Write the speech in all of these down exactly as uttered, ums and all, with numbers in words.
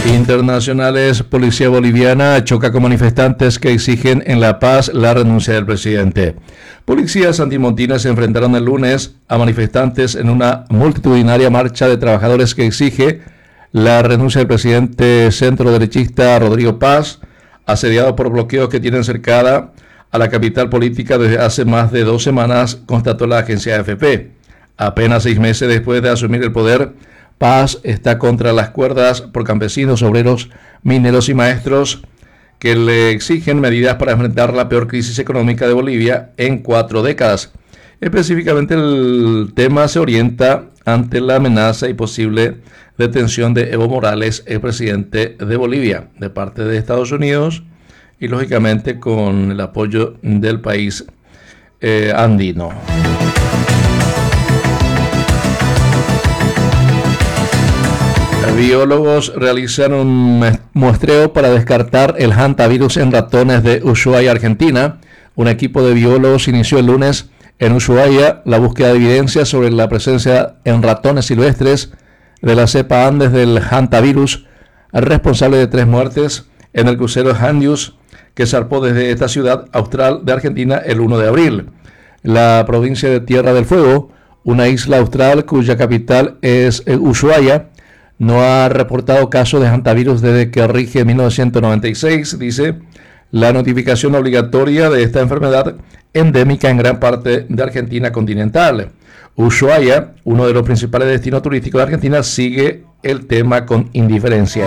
Internacionales, policía boliviana choca con manifestantes que exigen en La Paz la renuncia del presidente. Policías antimontinas se enfrentaron el lunes a manifestantes en una multitudinaria marcha de trabajadores que exige la renuncia del presidente centroderechista Rodrigo Paz, asediado por bloqueos que tienen cercada a la capital política desde hace más de dos semanas, constató la agencia A F P. Apenas seis meses después de asumir el poder, Paz está contra las cuerdas por campesinos, obreros, mineros y maestros que le exigen medidas para enfrentar la peor crisis económica de Bolivia en cuatro décadas. Específicamente, el tema se orienta ante la amenaza y posible detención de Evo Morales, el presidente de Bolivia, de parte de Estados Unidos y, lógicamente, con el apoyo del país eh, andino. Biólogos realizan un muestreo para descartar el hantavirus en ratones de Ushuaia, Argentina. Un equipo de biólogos inició el lunes en Ushuaia la búsqueda de evidencia sobre la presencia en ratones silvestres de la cepa Andes del hantavirus, responsable de tres muertes en el crucero Handius, que zarpó desde esta ciudad austral de Argentina el primero de abril. La provincia de Tierra del Fuego, una isla austral cuya capital es Ushuaia, no ha reportado casos de hantavirus desde que rige en mil novecientos noventa y seis, dice la notificación obligatoria de esta enfermedad endémica en gran parte de Argentina continental. Ushuaia, uno de los principales destinos turísticos de Argentina, sigue el tema con indiferencia.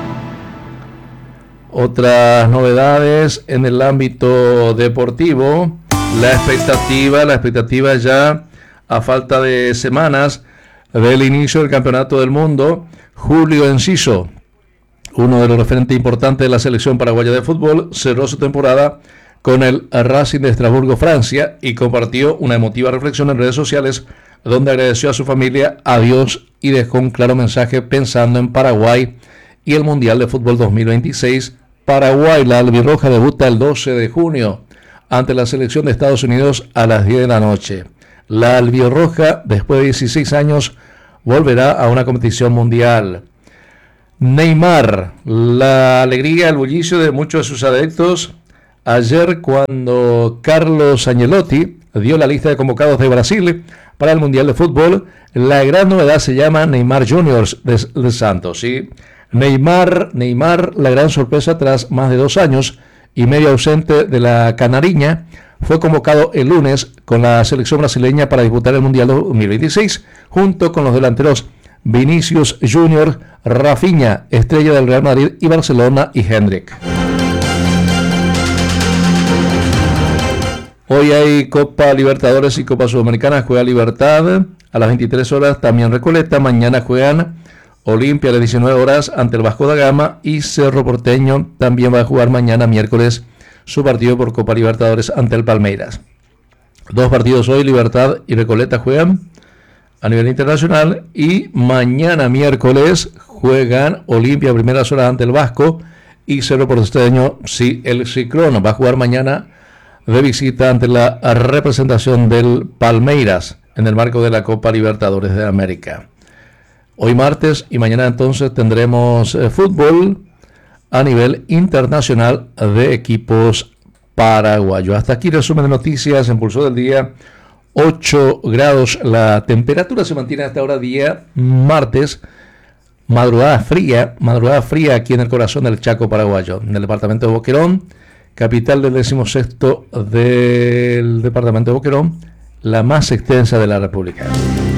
Otras novedades en el ámbito deportivo, la expectativa, la expectativa ya a falta de semanas del inicio del Campeonato del Mundo. Julio Enciso, uno de los referentes importantes de la selección paraguaya de fútbol, cerró su temporada con el Racing de Estrasburgo, Francia, y compartió una emotiva reflexión en redes sociales donde agradeció a su familia, a Dios, y dejó un claro mensaje pensando en Paraguay y el Mundial de Fútbol dos mil veintiséis. Paraguay, la albirroja, debuta el doce de junio ante la selección de Estados Unidos a las diez de la noche. La albirroja, después de dieciséis años, volverá a una competición mundial. Neymar, la alegría, el bullicio de muchos de sus adeptos ayer cuando Carlos Ancelotti dio la lista de convocados de Brasil para el Mundial de Fútbol. La gran novedad se llama Neymar Junior de, de Santos, ¿sí? Neymar, Neymar, la gran sorpresa tras más de dos años y medio ausente de la Canariña, fue convocado el lunes con la selección brasileña para disputar el Mundial dos mil veintiséis, junto con los delanteros Vinicius Junior, Rafinha, estrella del Real Madrid, y Barcelona, y Hendrik. Hoy hay Copa Libertadores y Copa Sudamericana. Juega Libertad a las veintitrés horas, también Recoleta. Mañana juegan Olimpia a las diecinueve horas ante el Vasco da Gama, y Cerro Porteño también va a jugar mañana miércoles su partido por Copa Libertadores ante el Palmeiras. Dos partidos hoy, Libertad y Recoleta juegan a nivel internacional, y mañana miércoles juegan Olimpia a primeras horas ante el Vasco, y Cerro Porteño, sí, el Ciclón va a jugar mañana de visita ante la representación del Palmeiras en el marco de la Copa Libertadores de América. Hoy martes y mañana entonces tendremos eh, fútbol a nivel internacional de equipos paraguayos. Hasta aquí resumen de noticias en Pulso del Día. ocho grados la temperatura, se mantiene hasta ahora día martes. Madrugada fría, madrugada fría aquí en el corazón del Chaco paraguayo, en el departamento de Boquerón, capital del decimosexto del departamento de Boquerón, la más extensa de la República.